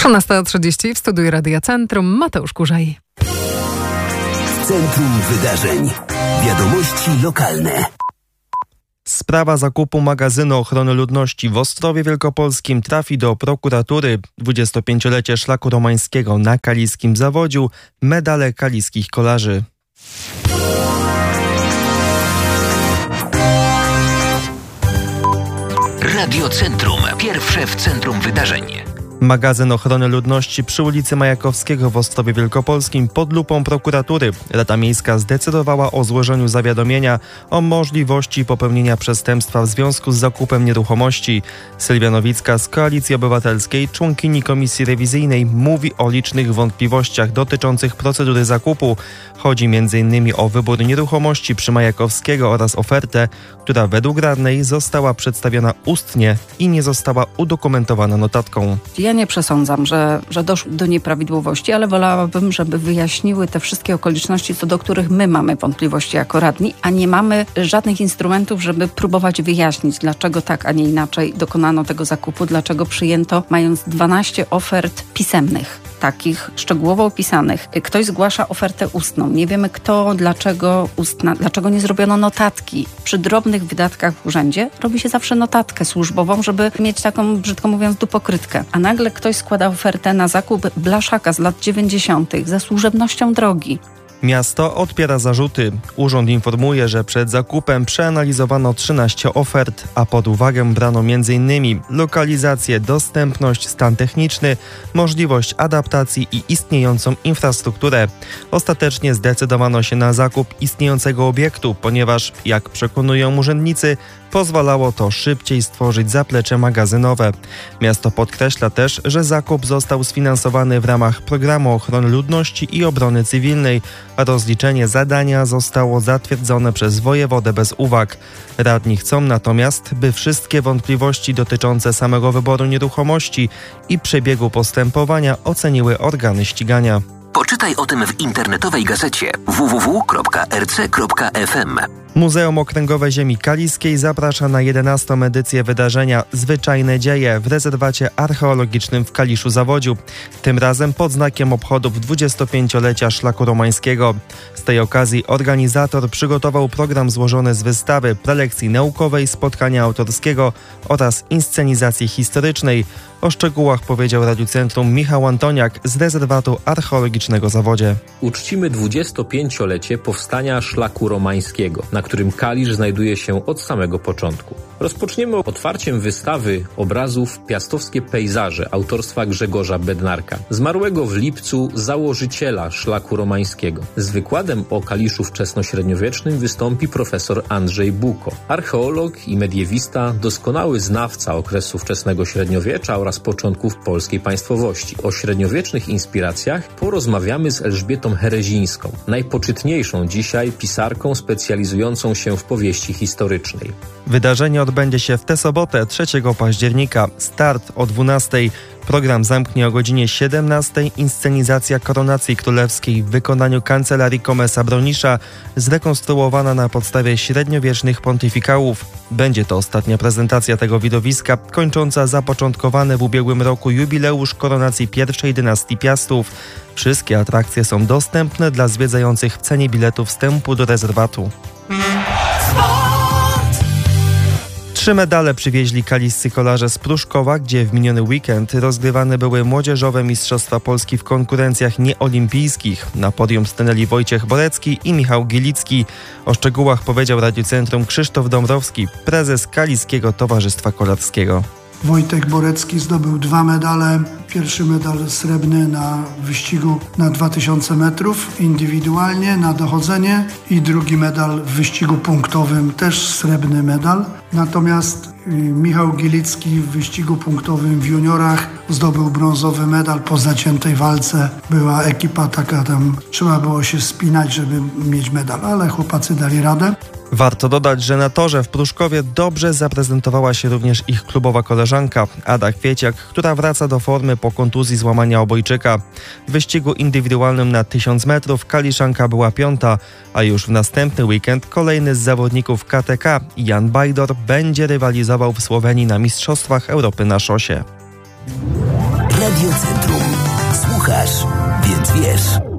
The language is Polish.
13:30 w studiu Radia Centrum Mateusz Kurzaj. Centrum Wydarzeń. Wiadomości lokalne. Sprawa zakupu magazynu ochrony ludności w Ostrowie Wielkopolskim trafi do prokuratury. 25-lecie szlaku romańskiego na kaliskim zawodził medale kaliskich kolarzy. Radio Centrum. Pierwsze w centrum wydarzeń. Magazyn ochrony ludności przy ulicy Majakowskiego w Ostrowie Wielkopolskim pod lupą prokuratury. Rada Miejska zdecydowała o złożeniu zawiadomienia o możliwości popełnienia przestępstwa w związku z zakupem nieruchomości. Sylwia Nowicka z Koalicji Obywatelskiej, członkini Komisji Rewizyjnej, mówi o licznych wątpliwościach dotyczących procedury zakupu. Chodzi m.in. o wybór nieruchomości przy Majakowskiego oraz ofertę, która według radnej została przedstawiona ustnie i nie została udokumentowana notatką. Ja nie przesądzam, że doszło do nieprawidłowości, ale wolałabym, żeby wyjaśniły te wszystkie okoliczności, co do których my mamy wątpliwości jako radni, a nie mamy żadnych instrumentów, żeby próbować wyjaśnić, dlaczego tak, a nie inaczej dokonano tego zakupu, dlaczego przyjęto, mając 12 ofert pisemnych, takich szczegółowo opisanych. Ktoś zgłasza ofertę ustną. Nie wiemy kto, dlaczego ustna, dlaczego nie zrobiono notatki. Przy drobnych wydatkach w urzędzie robi się zawsze notatkę służbową, żeby mieć taką, brzydko mówiąc, dupokrytkę. A nagle ktoś składa ofertę na zakup blaszaka z lat 90. ze służebnością drogi. Miasto odpiera zarzuty. Urząd informuje, że przed zakupem przeanalizowano 13 ofert, a pod uwagę brano m.in. lokalizację, dostępność, stan techniczny, możliwość adaptacji i istniejącą infrastrukturę. Ostatecznie zdecydowano się na zakup istniejącego obiektu, ponieważ, jak przekonują urzędnicy, pozwalało to szybciej stworzyć zaplecze magazynowe. Miasto podkreśla też, że zakup został sfinansowany w ramach Programu Ochrony Ludności i Obrony Cywilnej, a rozliczenie zadania zostało zatwierdzone przez wojewodę bez uwag. Radni chcą natomiast, by wszystkie wątpliwości dotyczące samego wyboru nieruchomości i przebiegu postępowania oceniły organy ścigania. Poczytaj o tym w internetowej gazecie www.rc.fm. Muzeum Okręgowe Ziemi Kaliskiej zaprasza na 11. edycję wydarzenia Zwyczajne Dzieje w rezerwacie archeologicznym w Kaliszu-Zawodziu. Tym razem pod znakiem obchodów 25-lecia szlaku romańskiego. Z tej okazji organizator przygotował program złożony z wystawy, prelekcji naukowej, spotkania autorskiego oraz inscenizacji historycznej. O szczegółach powiedział Radiu Centrum Michał Antoniak z rezerwatu archeologicznego Zawodzie. Uczcimy 25-lecie powstania szlaku romańskiego, na którym Kalisz znajduje się od samego początku. Rozpoczniemy otwarciem wystawy obrazów Piastowskie pejzaże autorstwa Grzegorza Bednarka, zmarłego w lipcu założyciela szlaku romańskiego. Z wykładem o Kaliszu wczesnośredniowiecznym wystąpi profesor Andrzej Buko, archeolog i mediewista, doskonały znawca okresu wczesnego średniowiecza oraz początków polskiej państwowości. O średniowiecznych inspiracjach porozmawiamy z Elżbietą Herezińską, najpoczytniejszą dzisiaj pisarką specjalizującą się w powieści historycznej. Wydarzenie odbędzie się w tę sobotę, 3 października. Start o 12:00. Program zamknie o godzinie 17:00. Inscenizacja Koronacji Królewskiej w wykonaniu Kancelarii Komesa Bronisza, zrekonstruowana na podstawie średniowiecznych pontyfikałów. Będzie to ostatnia prezentacja tego widowiska, kończąca zapoczątkowany w ubiegłym roku jubileusz koronacji pierwszej dynastii Piastów. Wszystkie atrakcje są dostępne dla zwiedzających w cenie biletu wstępu do rezerwatu. 3 medale przywieźli kaliscy kolarze z Pruszkowa, gdzie w miniony weekend rozgrywane były młodzieżowe Mistrzostwa Polski w konkurencjach nieolimpijskich. Na podium stanęli Wojciech Borecki i Michał Gilicki. O szczegółach powiedział Radiu Centrum Krzysztof Dąbrowski, prezes Kaliskiego Towarzystwa Kolarskiego. Wojtek Borecki zdobył 2 medale. Pierwszy medal srebrny na wyścigu na 2000 metrów indywidualnie, na dochodzenie, i drugi medal w wyścigu punktowym, też srebrny medal. Natomiast Michał Gilicki w wyścigu punktowym w juniorach zdobył brązowy medal po zaciętej walce. Była ekipa taka, tam trzeba było się spinać, żeby mieć medal, ale chłopacy dali radę. Warto dodać, że na torze w Pruszkowie dobrze zaprezentowała się również ich klubowa koleżanka Ada Kwieciak, która wraca do formy po kontuzji złamania obojczyka. W wyścigu indywidualnym na 1000 metrów Kaliszanka była 5., a już w następny weekend kolejny z zawodników KTK, Jan Bajdor, będzie rywalizował w Słowenii na Mistrzostwach Europy na szosie. Radio Centrum. Słuchasz, więc wiesz.